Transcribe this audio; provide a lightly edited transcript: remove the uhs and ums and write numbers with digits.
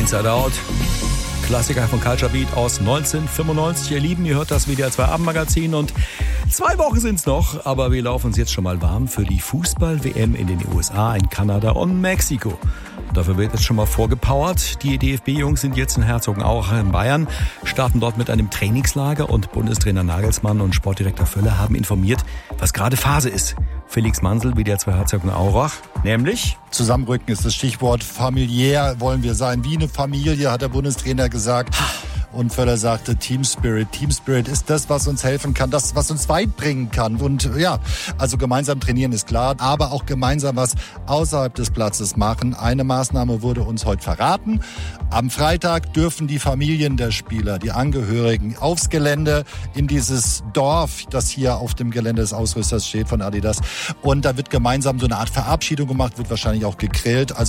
Inside Out. Klassiker von Culture Beat aus 1995. Ihr Lieben, ihr hört das WDR 2 Abendmagazin und 2 Wochen sind's noch, aber wir laufen uns jetzt schon mal warm für die Fußball-WM in den USA, in Kanada und Mexiko. Dafür wird jetzt schon mal vorgepowert. Die DFB-Jungs sind jetzt in Herzogenaurach in Bayern, starten dort mit einem Trainingslager und Bundestrainer Nagelsmann und Sportdirektor Völler haben informiert, was gerade Phase ist. Felix Mansel, WDR 2 Herzogenaurach, nämlich... Zusammenrücken ist das Stichwort. Familiär wollen wir sein, wie eine Familie, hat der Bundestrainer gesagt. Und Völler sagte Team Spirit. Team Spirit ist das, was uns helfen kann, das, was uns weit bringen kann. Und ja, also gemeinsam trainieren ist klar, aber auch gemeinsam was außerhalb des Platzes machen. Eine Maßnahme wurde uns heute verraten. Am Freitag dürfen die Familien der Spieler, die Angehörigen, aufs Gelände in dieses Dorf, das hier auf dem Gelände des Ausrüsters steht von Adidas. Und da wird gemeinsam so eine Art Verabschiedung gemacht, wird wahrscheinlich auch gegrillt. Also